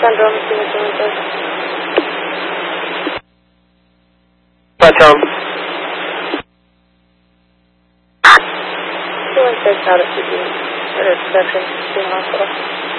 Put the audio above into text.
Syndrome, Two-1-6. Plateau. 2-1-6 out of CP. Interception to the hospital.